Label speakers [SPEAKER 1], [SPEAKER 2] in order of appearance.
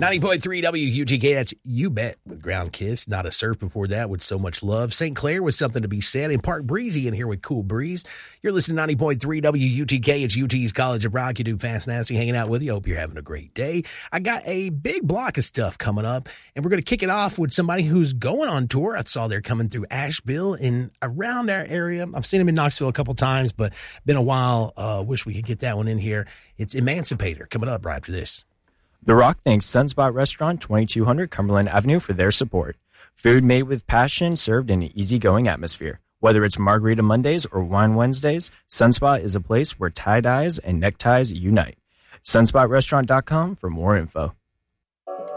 [SPEAKER 1] 90.3 WUTK, that's You Bet with Ground Kiss. Not a Surf before that with So Much Love. St. Clair with Something to Be Said. And Park Breezy in here with Cool Breeze. You're listening to 90.3 WUTK. It's UT's College of Rock. You do Fast Nasty hanging out with you. Hope you're having a great day. I got a big block of stuff coming up, and we're going to kick it off with somebody who's going on tour. I saw they're coming through Asheville and around our area. I've seen them in Knoxville a couple times, but been a while. Wish we could get that one in here. It's Emancipator coming up right after this.
[SPEAKER 2] The Rock thanks Sunspot Restaurant, 2200 Cumberland Avenue for their support. Food made with passion, served in an easygoing atmosphere. Whether it's Margarita Mondays or Wine Wednesdays, Sunspot is a place where tie-dyes and neckties unite. SunspotRestaurant.com for more info.